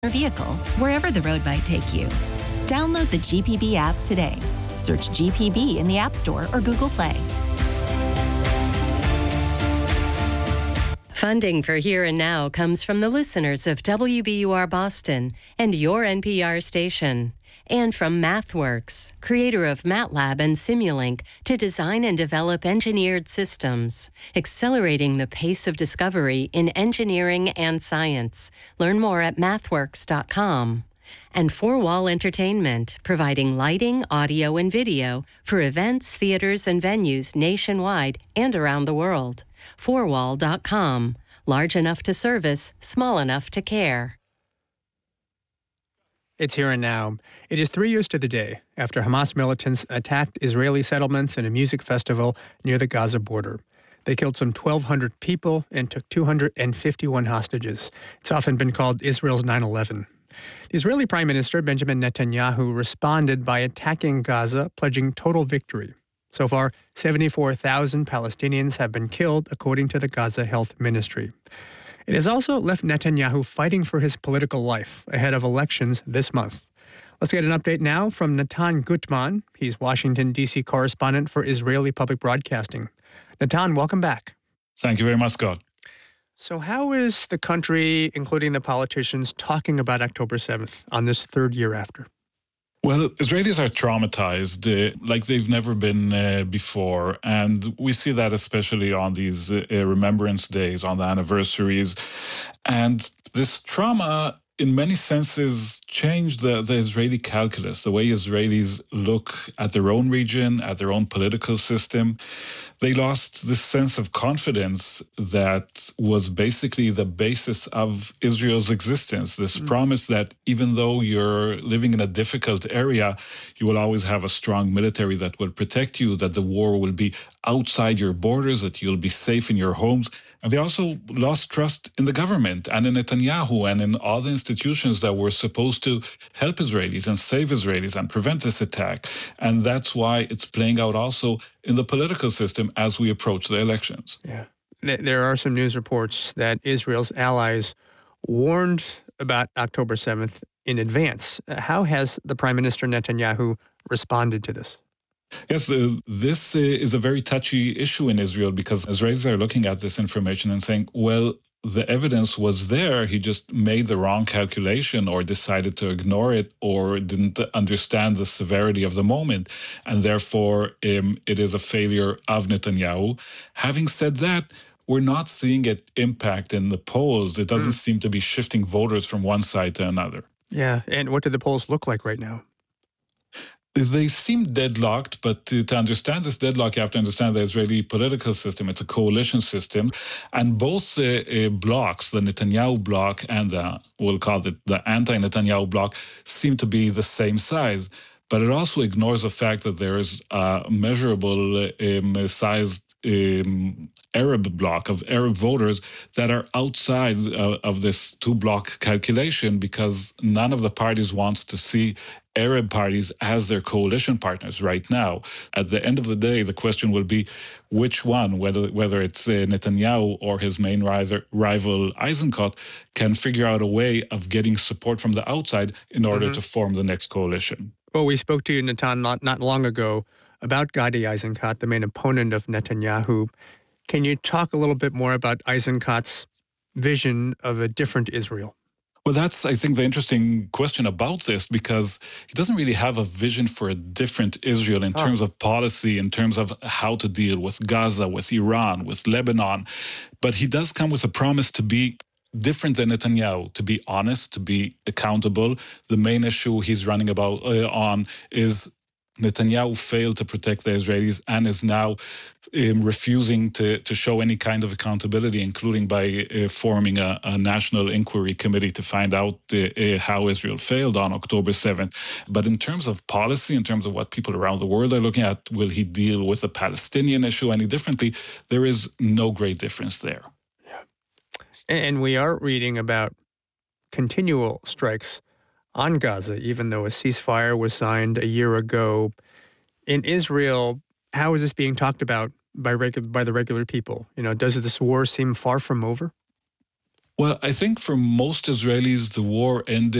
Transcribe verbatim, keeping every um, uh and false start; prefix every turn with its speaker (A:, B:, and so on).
A: vehicle, wherever the road might take you. Download the G P B app today. Search G P B in the App Store or Google Play.
B: Funding for Here and Now comes from the listeners of W B U R Boston and your N P R station, and from MathWorks, creator of MATLAB and Simulink, to design and develop engineered systems, accelerating the pace of discovery in engineering and science. Learn more at mathworks dot com. And Four Wall Entertainment, providing lighting, audio, and video for events, theaters, and venues nationwide and around the world. four wall dot com. Large enough to service, small enough to care.
C: It's Here and Now. It is three years to the day after Hamas militants attacked Israeli settlements and a music festival near the Gaza border. They killed some twelve hundred people and took two hundred fifty-one hostages. It's often been called Israel's nine eleven. The Israeli Prime Minister, Benjamin Netanyahu, responded by attacking Gaza, pledging total victory. So far, seventy-four thousand Palestinians have been killed, according to the Gaza Health Ministry. It has also left Netanyahu fighting for his political life ahead of elections this month. Let's get an update now from Natan Gutman. He's Washington, D C correspondent for Israeli Public Broadcasting. Natan, welcome back.
D: Thank you very much, Scott.
C: So how is the country, including the politicians, talking about October seventh on this third year after?
D: Well, Israelis are traumatized uh, like they've never been uh, before. And we see that especially on these uh, remembrance days, on the anniversaries. And this trauma, in many senses, changed the, the Israeli calculus, the way Israelis look at their own region, at their own political system. They lost this sense of confidence that was basically the basis of Israel's existence, this mm. promise that even though you're living in a difficult area, you will always have a strong military that will protect you, that the war will be outside your borders, that you'll be safe in your homes. And they also lost trust in the government and in Netanyahu and in all the institutions that were supposed to help Israelis and save Israelis and prevent this attack. And that's why it's playing out also in the political system as we approach the elections.
C: Yeah. There are some news reports that Israel's allies warned about October seventh in advance. How has the Prime Minister Netanyahu responded to this?
D: Yes, uh, this uh, is a very touchy issue in Israel because Israelis are looking at this information and saying, well, the evidence was there. He just made the wrong calculation or decided to ignore it or didn't understand the severity of the moment. And therefore, um, it is a failure of Netanyahu. Having said that, we're not seeing it impact in the polls. It doesn't mm. seem to be shifting voters from one side to another.
C: Yeah. And what do the polls look like right now?
D: They seem deadlocked, but to, to understand this deadlock, you have to understand the Israeli political system. It's a coalition system. And both uh, uh, blocks, the Netanyahu bloc and the, we'll call it the anti-Netanyahu bloc, seem to be the same size. But it also ignores the fact that there is a measurable um, sized um, Arab bloc of Arab voters that are outside uh, of this two-block calculation because none of the parties wants to see Arab parties as their coalition partners right now. At the end of the day, the question will be which one, whether whether it's uh, Netanyahu or his main rival, rival Eisenkot, can figure out a way of getting support from the outside in order mm-hmm. to form the next coalition.
C: Well, we spoke to you, Natan, not, not long ago about Gadi Eisenkot, the main opponent of Netanyahu. Can you talk a little bit more about Eisenkot's vision of a different Israel?
D: Well, that's, I think, the interesting question about this, because he doesn't really have a vision for a different Israel in oh. terms of policy, in terms of how to deal with Gaza, with Iran, with Lebanon. But he does come with a promise to be different than Netanyahu, to be honest, to be accountable. The main issue he's running about uh, on is Netanyahu failed to protect the Israelis and is now um, refusing to, to show any kind of accountability, including by uh, forming a, a national inquiry committee to find out uh, uh, how Israel failed on October seventh. But in terms of policy, in terms of what people around the world are looking at, will he deal with the Palestinian issue any differently? There is no great difference there.
C: Yeah. And we are reading about continual strikes on Gaza, even though a ceasefire was signed a year ago. In Israel, how is this being talked about by regu- by the regular people? You know, does this war seem far from over?
D: Well, I think for most Israelis, the war ended